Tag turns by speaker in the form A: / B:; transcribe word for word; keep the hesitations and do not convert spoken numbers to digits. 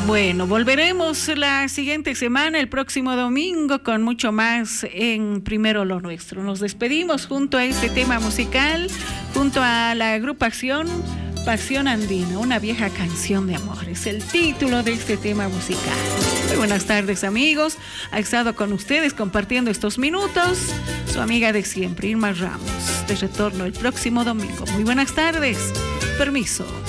A: Bueno, volveremos la siguiente semana, el próximo domingo, con mucho más en Primero lo Nuestro. Nos despedimos junto a este tema musical, junto a la agrupación Pasión Andina, una vieja canción de amor. Es el título de este tema musical. Muy buenas tardes, amigos. Ha estado con ustedes compartiendo estos minutos su amiga de siempre, Irma Ramos. De retorno el próximo domingo. Muy buenas tardes. Permiso.